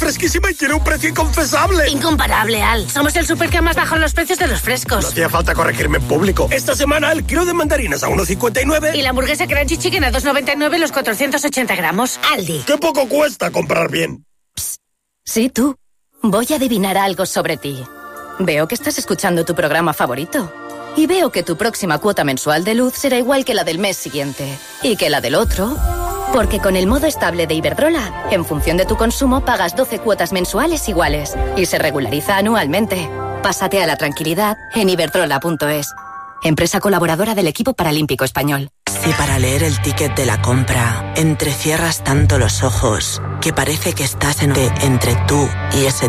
fresquísima y tiene un precio inconfesable. Incomparable, Al. Somos el súper que más bajan los precios de los frescos. No hacía falta corregirme en público. Esta semana el kilo de mandarinas a 1,59. Y la hamburguesa Crunchy Chicken a 2,99 los 480 gramos. Aldi. ¡Qué poco cuesta comprar bien! Psst. Sí, tú. Voy a adivinar algo sobre ti. Veo que estás escuchando tu programa favorito. Y veo que tu próxima cuota mensual de luz será igual que la del mes siguiente. Y que la del otro. Porque con el modo estable de Iberdrola, en función de tu consumo, pagas 12 cuotas mensuales iguales. Y se regulariza anualmente. Pásate a la tranquilidad en iberdrola.es. Empresa colaboradora del equipo paralímpico español. Si para leer el ticket de la compra entrecierras tanto los ojos que parece que estás entre tú y ese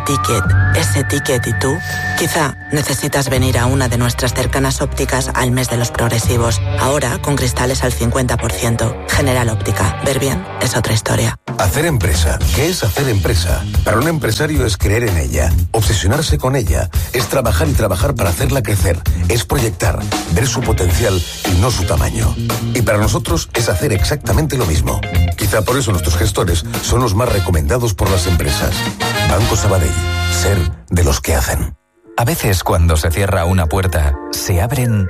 ticket y tú, quizá necesitas venir a una de nuestras cercanas ópticas al mes de los progresivos. Ahora con cristales al 50%. General Óptica. Ver bien es otra historia. Hacer empresa. ¿Qué es hacer empresa? Para un empresario es creer en ella, obsesionarse con ella, es trabajar y trabajar para hacerla crecer, es proyectar, ver su potencial y no su tamaño. Y para nosotros es hacer exactamente lo mismo. Quizá por eso nuestros gestores son los más recomendados por las empresas. Banco Sabadell. Ser de los que hacen. A veces cuando se cierra una puerta, se abren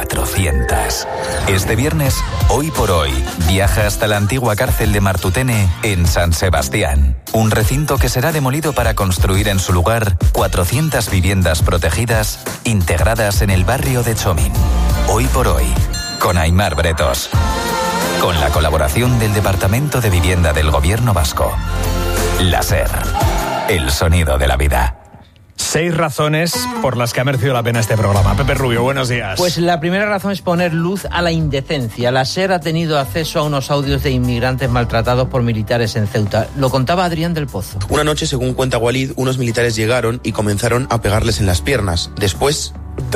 400. Este viernes, Hoy por Hoy, viaja hasta la antigua cárcel de Martutene en San Sebastián. Un recinto que será demolido para construir en su lugar 400 viviendas protegidas integradas en el barrio de Chomín. Hoy por Hoy, con Aimar Bretos. Con la colaboración del Departamento de Vivienda del Gobierno Vasco. La SER. El sonido de la vida. 6 razones por las que ha merecido la pena este programa. Pepe Rubio, buenos días. Pues la primera razón es poner luz a la indecencia. La SER ha tenido acceso a unos audios de inmigrantes maltratados por militares en Ceuta. Lo contaba Adrián del Pozo. Una noche, según cuenta Walid, unos militares llegaron y comenzaron a pegarles en las piernas. Después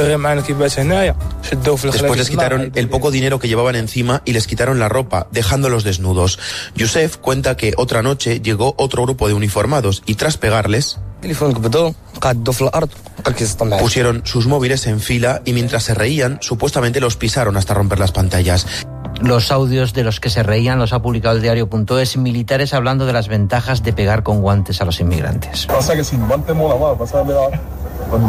les quitaron el poco dinero que llevaban encima y les quitaron la ropa, dejándolos desnudos. Youssef cuenta que otra noche llegó otro grupo de uniformados y tras pegarles pusieron sus móviles en fila y mientras se reían, supuestamente los pisaron hasta romper las pantallas. Los audios de los que se reían los ha publicado el diario.es, militares hablando de las ventajas de pegar con guantes a los inmigrantes. Pasa que sin guante mola más, pasa de la... Con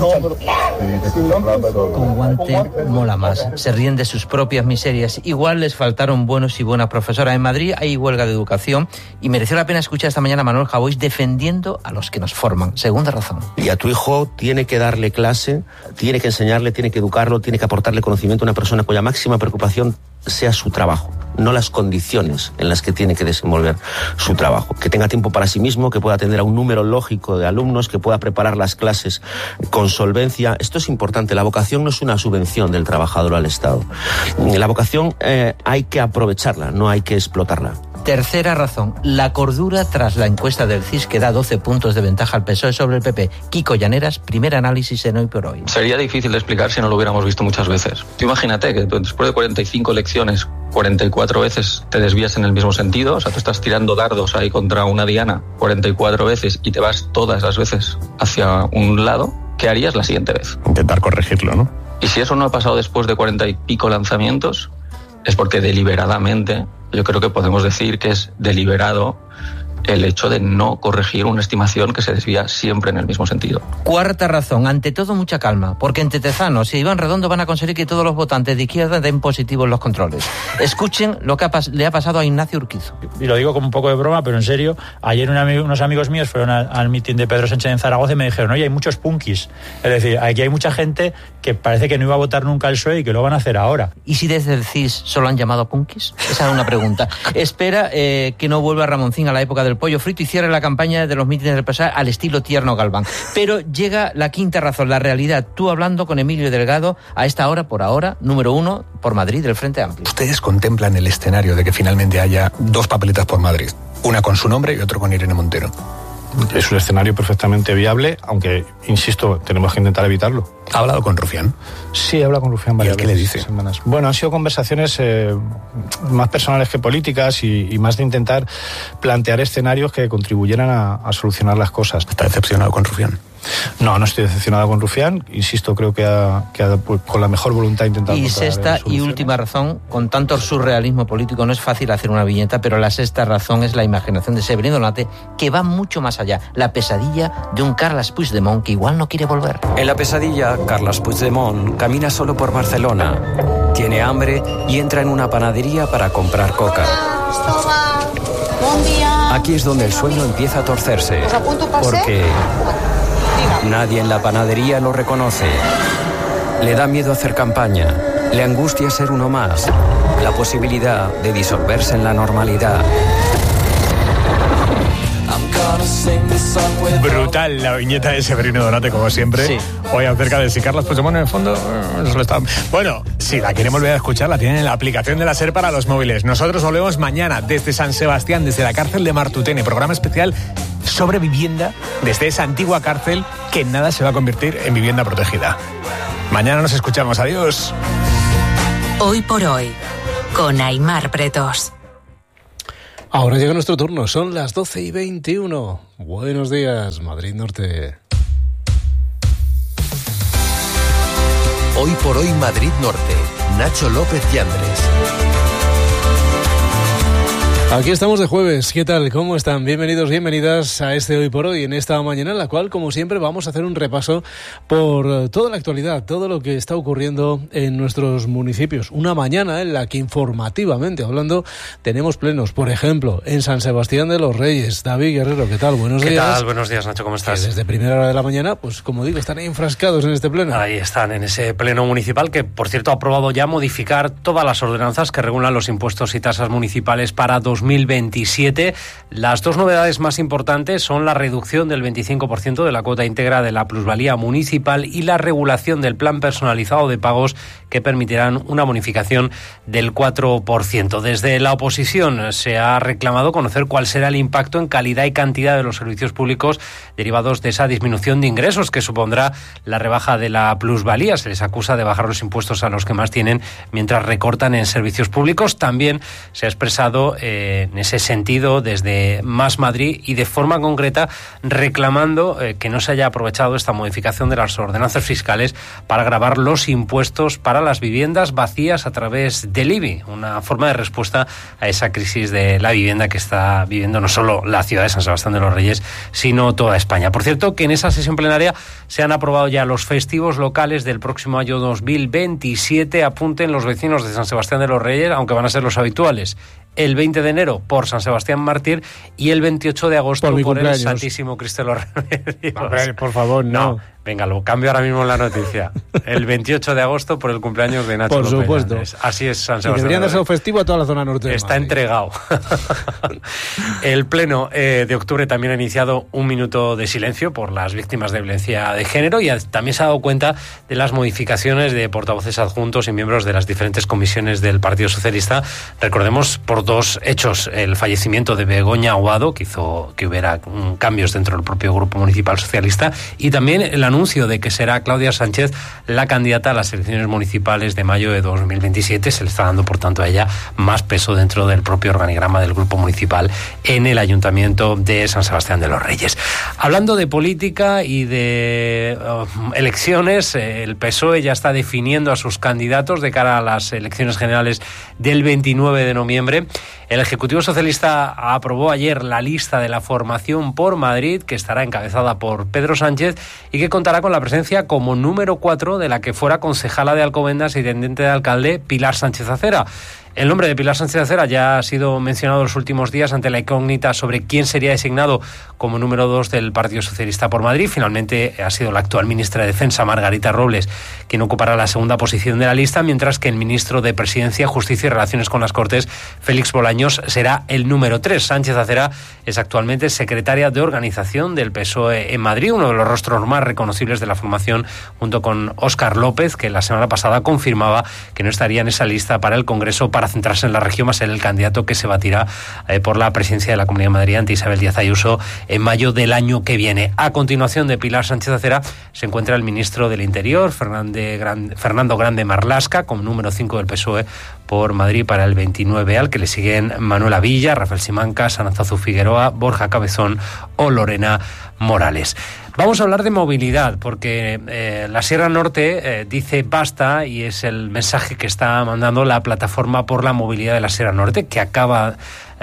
guante mola más. Se ríen de sus propias miserias. Igual les faltaron buenos y buenas profesoras. En Madrid hay huelga de educación y mereció la pena escuchar esta mañana a Manuel Javois defendiendo a los que nos forman. Segunda razón. Y a tu hijo tiene que darle clase, tiene que enseñarle, tiene que educarlo, tiene que aportarle conocimiento a una persona cuya máxima preocupación sea su trabajo, no las condiciones en las que tiene que desenvolver su trabajo. Que tenga tiempo para sí mismo, que pueda atender a un número lógico de alumnos, que pueda preparar las clases con solvencia. Esto es importante. La vocación no es una subvención del trabajador al Estado. La vocación hay que aprovecharla, no hay que explotarla. Tercera razón, la cordura tras la encuesta del CIS que da 12 puntos de ventaja al PSOE sobre el PP. Kiko Llaneras, primer análisis en Hoy por Hoy. Sería difícil de explicar si no lo hubiéramos visto muchas veces. Tú imagínate que después de 45 elecciones, 44 veces te desvías en el mismo sentido, o sea, tú estás tirando dardos ahí contra una diana 44 veces y te vas todas las veces hacia un lado. ¿Qué harías la siguiente vez? Intentar corregirlo, ¿no? Y si eso no ha pasado después de 40 y pico lanzamientos, es porque deliberadamente, yo creo que podemos decir que es deliberado el hecho de no corregir una estimación que se desvía siempre en el mismo sentido. Cuarta razón, ante todo mucha calma, porque entre Tezanos y Iván Redondo van a conseguir que todos los votantes de izquierda den positivo en los controles. Escuchen lo que le ha pasado a Ignacio Urquizo. Y lo digo como un poco de broma, pero en serio, ayer unos amigos míos fueron al mitin de Pedro Sánchez en Zaragoza y me dijeron, oye, hay muchos punkis. Es decir, aquí hay mucha gente que parece que no iba a votar nunca al PSOE y que lo van a hacer ahora. ¿Y si desde el CIS solo han llamado punkis? Esa es una pregunta. Espera que no vuelva Ramoncín a la época del pollo frito y cierre la campaña de los mítines del PSOE al estilo Tierno Galván. Pero llega la quinta razón, la realidad. Tú hablando con Emilio Delgado a esta hora, por ahora, número 1 por Madrid del Frente Amplio. ¿Ustedes contemplan el escenario de que finalmente haya 2 papeletas por Madrid? Una con su nombre y otra con Irene Montero. Es un escenario perfectamente viable, aunque, insisto, tenemos que intentar evitarlo. ¿Ha hablado con Rufián? Sí, he hablado con Rufián varias veces. ¿Qué le dice? Semanas. Bueno, han sido conversaciones más personales que políticas y más de intentar plantear escenarios que contribuyeran a solucionar las cosas. ¿Está decepcionado con Rufián? No estoy decepcionado con Rufián. Insisto, creo que ha con la mejor voluntad intentado. Y sexta y última razón, con tanto surrealismo político no es fácil hacer una viñeta, pero la sexta razón es la imaginación de Severino Donate, que va mucho más allá. La pesadilla de un Carles Puigdemont que igual no quiere volver. En la pesadilla, Carles Puigdemont camina solo por Barcelona. Tiene hambre y entra en una panadería para comprar coca. Aquí es donde el sueño empieza a torcerse, porque nadie en la panadería lo reconoce. Le da miedo hacer campaña, le angustia ser uno más, la posibilidad de disolverse en la normalidad. Brutal la viñeta de Severino Donate, como siempre. Sí. Hoy acerca de si Carles Puigdemont en el fondo solo está... Bueno, si la quieren volver a escuchar, la tienen en la aplicación de la SER para los móviles. Nosotros volvemos mañana desde San Sebastián, desde la cárcel de Martutene, programa especial sobre vivienda desde esa antigua cárcel que en nada se va a convertir en vivienda protegida. Mañana nos escuchamos. Adiós. Hoy por hoy, con Aimar Pretos. Ahora llega nuestro turno, son las 12:21. Buenos días, Madrid Norte. Hoy por hoy, Madrid Norte. Nacho López Yandres. Aquí estamos de jueves. ¿Qué tal? ¿Cómo están? Bienvenidos, bienvenidas a este Hoy por Hoy, en esta mañana en la cual, como siempre, vamos a hacer un repaso por toda la actualidad, todo lo que está ocurriendo en nuestros municipios. Una mañana en la que informativamente hablando tenemos plenos. Por ejemplo, en San Sebastián de los Reyes. David Guerrero, ¿qué tal? Buenos días. ¿Qué tal? Buenos días, Nacho, ¿cómo estás? Que desde primera hora de la mañana, pues como digo, están ahí enfrascados en este pleno. Ahí están, en ese pleno municipal que, por cierto, ha aprobado ya modificar todas las ordenanzas que regulan los impuestos y tasas municipales para 2027. Las dos novedades más importantes son la reducción del 25% de la cuota íntegra de la plusvalía municipal y la regulación del plan personalizado de pagos que permitirán una bonificación del 4%. Desde la oposición se ha reclamado conocer cuál será el impacto en calidad y cantidad de los servicios públicos derivados de esa disminución de ingresos que supondrá la rebaja de la plusvalía. Se les acusa de bajar los impuestos a los que más tienen mientras recortan en servicios públicos. También se ha expresado en ese sentido desde Más Madrid y de forma concreta reclamando que no se haya aprovechado esta modificación de las ordenanzas fiscales para gravar los impuestos para las viviendas vacías a través del IBI, una forma de respuesta a esa crisis de la vivienda que está viviendo no solo la ciudad de San Sebastián de los Reyes, sino toda España. Por cierto, que en esa sesión plenaria se han aprobado ya los festivos locales del próximo año 2027. Apunten los vecinos de San Sebastián de los Reyes, aunque van a ser los habituales. El 20 de enero por San Sebastián Mártir y el 28 de agosto por el Santísimo Cristo de los Remedios. Hombre, por favor, no. Venga, lo cambio ahora mismo en la noticia. El 28 de agosto por el cumpleaños de Nacho López. Por supuesto. Andrés. Así es San Sebastián. Y deberían darse un festivo a toda la zona norte de Está Madrid. entregado. El Pleno de octubre también ha iniciado un minuto de silencio por las víctimas de violencia de género y también se ha dado cuenta de las modificaciones de portavoces adjuntos y miembros de las diferentes comisiones del Partido Socialista. Recordemos por dos hechos: el fallecimiento de Begoña Aguado, que hizo que hubiera cambios dentro del propio Grupo Municipal Socialista, y también el anuncio de que será Claudia Sánchez la candidata a las elecciones municipales de mayo de 2027. Se le está dando, por tanto, a ella más peso dentro del propio organigrama del Grupo Municipal en el Ayuntamiento de San Sebastián de los Reyes. Hablando de política y de elecciones, el PSOE ya está definiendo a sus candidatos de cara a las elecciones generales del 29 de noviembre. El Ejecutivo Socialista aprobó ayer la lista de la formación por Madrid, que estará encabezada por Pedro Sánchez y que contará con la presencia como número 4 de la que fuera concejala de Alcobendas y tendente de alcalde Pilar Sánchez Acera. El nombre de Pilar Sánchez Acera ya ha sido mencionado en los últimos días ante la incógnita sobre quién sería designado como número 2 del Partido Socialista por Madrid. Finalmente ha sido la actual ministra de Defensa, Margarita Robles, quien ocupará la segunda posición de la lista, mientras que el ministro de Presidencia, Justicia y Relaciones con las Cortes, Félix Bolaños, será el número 3. Sánchez Acera es actualmente secretaria de organización del PSOE en Madrid, uno de los rostros más reconocibles de la formación, junto con Óscar López, que la semana pasada confirmaba que no estaría en esa lista para el Congreso para centrarse en la región, va a ser el candidato que se batirá por la presidencia de la Comunidad de Madrid ante Isabel Díaz Ayuso en mayo del año que viene. A continuación de Pilar Sánchez Acera se encuentra el ministro del Interior, Fernando Grande Marlaska, como número 5 del PSOE, por Madrid para el 29, al que le siguen Manuela Villa, Rafael Simancas, Aranzazu Figueroa, Borja Cabezón o Lorena Morales. Vamos a hablar de movilidad, porque la Sierra Norte dice basta, y es el mensaje que está mandando la Plataforma por la Movilidad de la Sierra Norte, que acaba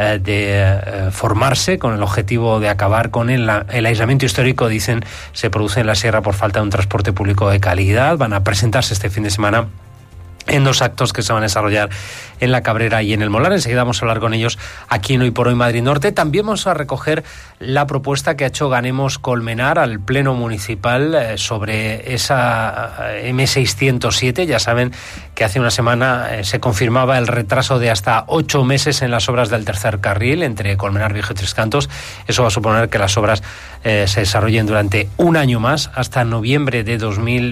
de formarse con el objetivo de acabar con el aislamiento histórico, dicen, se produce en la Sierra por falta de un transporte público de calidad. Van a presentarse este fin de semana en 2 actos que se van a desarrollar en La Cabrera y en El Molar. Enseguida vamos a hablar con ellos aquí en Hoy por Hoy Madrid Norte. También vamos a recoger la propuesta que ha hecho Ganemos Colmenar al Pleno Municipal sobre esa M607. Ya saben que hace una semana se confirmaba el retraso de hasta 8 meses en las obras del tercer carril entre Colmenar Viejo y Tres Cantos. Eso va a suponer que las obras se desarrollen durante un año más, hasta noviembre de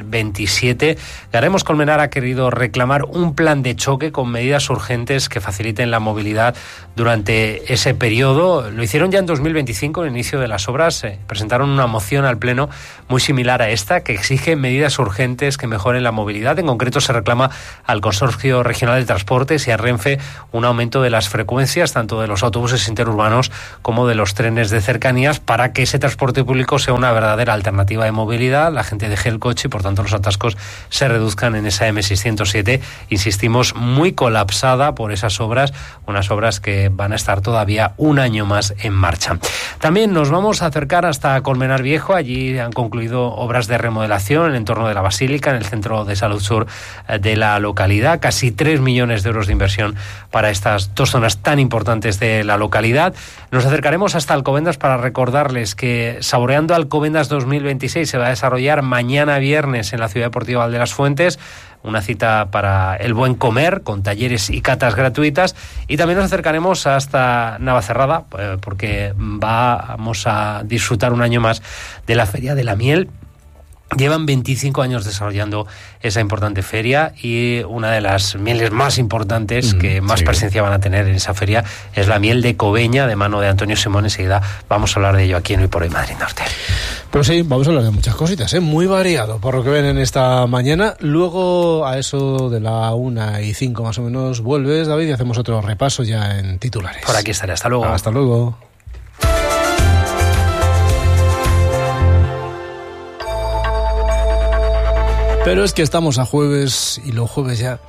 2027. Ganemos Colmenar ha querido reclamar un plan de choque con medidas urgentes que faciliten la movilidad durante ese periodo. Lo hicieron ya en 2025, el inicio de las obras. Presentaron una moción al Pleno muy similar a esta, que exige medidas urgentes que mejoren la movilidad. En concreto, se reclama al Consorcio Regional de Transportes y a Renfe un aumento de las frecuencias, tanto de los autobuses interurbanos como de los trenes de cercanías, para que ese transporte público sea una verdadera alternativa de movilidad, la gente deje el coche y, por tanto, los atascos se reduzcan en esa M607. Insistimos, muy colapsada por esas obras, unas obras que van a estar todavía un año más en marcha. También nos vamos a acercar hasta Colmenar Viejo. Allí han concluido obras de remodelación en el entorno de la Basílica, en el Centro de Salud Sur de la localidad. Casi 3 millones de euros de inversión para estas 2 zonas tan importantes de la localidad. Nos acercaremos hasta Alcobendas para recordarles que Saboreando Alcobendas 2026 se va a desarrollar mañana viernes en la Ciudad Deportiva Valde las Fuentes. Una cita para el buen comer, con talleres y catas gratuitas. Y también nos acercaremos hasta Navacerrada, porque vamos a disfrutar un año más de la Feria de la Miel. Llevan 25 años desarrollando esa importante feria, y una de las mieles más importantes que más presencia van a tener en esa feria es la miel de Cobeña, de mano de Antonio Simón. Enseguida vamos a hablar de ello aquí en Hoy por Hoy Madrid Norte. Pues sí, vamos a hablar de muchas cositas, muy variado por lo que ven en esta mañana. Luego, a eso de la 1:05 más o menos, vuelves, David, y hacemos otro repaso ya en titulares. Por aquí estaré, hasta luego. Hasta luego. Pero es que estamos a jueves, y los jueves ya,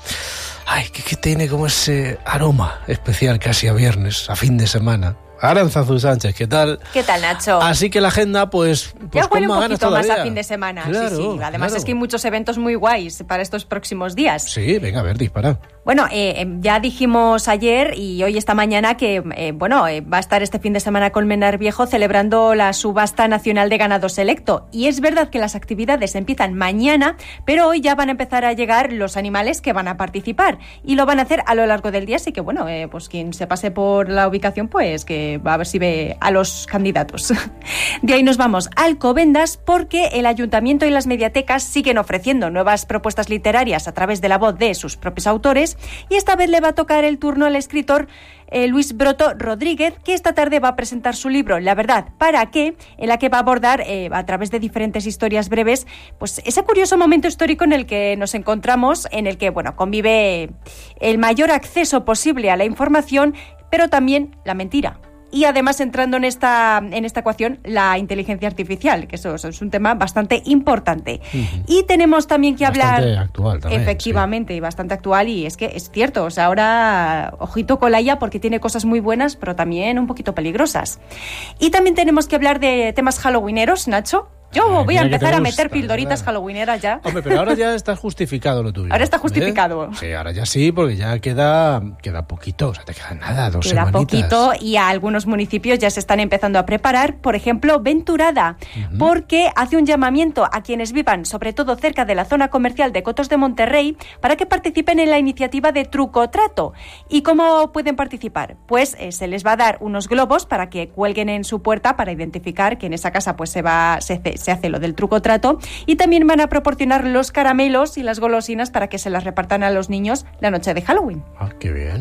que tiene como ese aroma especial, casi a viernes, a fin de semana. Aranzazu Sánchez, ¿qué tal? ¿Qué tal, Nacho? Así que la agenda, pues ya huele con un más ganas poquito todavía. más a fin de semana. Claro, sí. Además es que hay muchos eventos muy guays para estos próximos días. Sí, venga, a ver, dispara. Bueno, ya dijimos ayer y hoy esta mañana que va a estar este fin de semana Colmenar Viejo celebrando la subasta nacional de ganado selecto. Y es verdad que las actividades empiezan mañana, pero hoy ya van a empezar a llegar los animales que van a participar, y lo van a hacer a lo largo del día. Así que pues quien se pase por la ubicación, pues que va a ver si ve a los candidatos. De ahí nos vamos a Alcobendas, porque el ayuntamiento y las mediatecas siguen ofreciendo nuevas propuestas literarias a través de la voz de sus propios autores, y esta vez le va a tocar el turno al escritor Luis Broto Rodríguez, que esta tarde va a presentar su libro La verdad, ¿para qué?, en la que va a abordar a través de diferentes historias breves, pues ese curioso momento histórico en el que nos encontramos, en el que convive el mayor acceso posible a la información, pero también la mentira. Y además, entrando en esta ecuación, la inteligencia artificial, que eso es un tema bastante importante. Y tenemos también que hablar... Bastante actual también. Efectivamente, y bastante actual, y es que es cierto, o sea, ahora ojito con la IA, porque tiene cosas muy buenas, pero también un poquito peligrosas. Y también tenemos que hablar de temas halloweeneros, Nacho. Yo voy a empezar a meter pildoritas halloweeneras ya. Hombre, pero ahora ya está justificado lo tuyo. Ahora está justificado. Sí, ahora ya sí, porque ya queda poquito, o sea, te queda nada, 2 semanitas. Queda poquito, y a algunos municipios ya se están empezando a preparar, por ejemplo, Venturada, porque hace un llamamiento a quienes vivan, sobre todo cerca de la zona comercial de Cotos de Monterrey, para que participen en la iniciativa de Truco Trato. ¿Y cómo pueden participar? Pues se les va a dar unos globos para que cuelguen en su puerta para identificar que en esa casa pues se hace lo del truco trato, y también van a proporcionar los caramelos y las golosinas para que se las repartan a los niños la noche de Halloween. Ah, qué bien.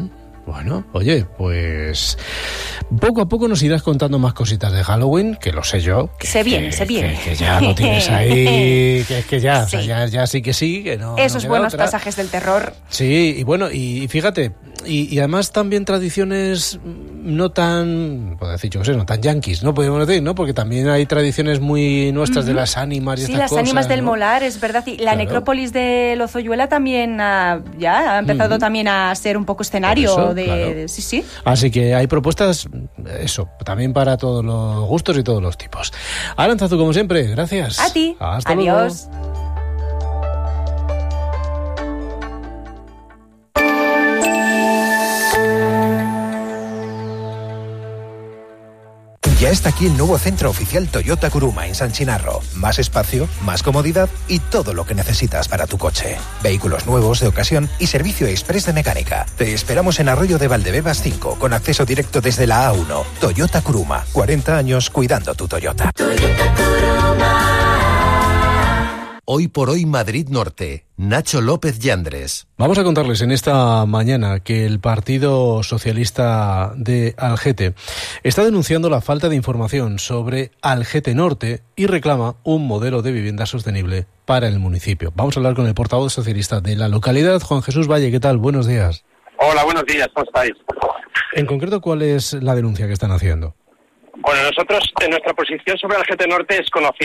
Bueno, oye, pues poco a poco nos irás contando más cositas de Halloween, que lo sé yo. Se viene. Que ya lo tienes ahí, que ya, Sí. o sea, ya sí que sí, que no. Esos no queda buenos otra. pasajes del terror. Sí, y bueno, y fíjate, y además también tradiciones no tan, puedo decir, yo qué sé, no tan yanquis, ¿no? Podemos decir, ¿no? Porque también hay tradiciones muy nuestras de las ánimas y Sí, estas las cosas. ánimas del ¿no? Molar, es verdad. Y la Claro. necrópolis de Lozoyuela también ya ha empezado también a ser un poco escenario Por eso, de... claro. Sí. Así que hay propuestas, eso, también para todos los gustos y todos los tipos. Arantzazu, como siempre, gracias. A ti. Hasta Adiós. luego. Ya está aquí el nuevo centro oficial Toyota Kuruma en San Chinarro. Más espacio, más comodidad y todo lo que necesitas para tu coche. Vehículos nuevos de ocasión y servicio express de mecánica. Te esperamos en Arroyo de Valdebebas 5, con acceso directo desde la A1. Toyota Kuruma, 40 años cuidando tu Toyota. Hoy por hoy Madrid Norte. Nacho López Yandres. Vamos a contarles en esta mañana que el Partido Socialista de Algete está denunciando la falta de información sobre Algete Norte y reclama un modelo de vivienda sostenible para el municipio. Vamos a hablar con el portavoz socialista de la localidad, Juan Jesús Valle. ¿Qué tal? Buenos días. Hola, buenos días, ¿cómo estáis? En concreto, ¿cuál es la denuncia que están haciendo? Bueno, nosotros, en nuestra posición sobre Algete Norte es conocida.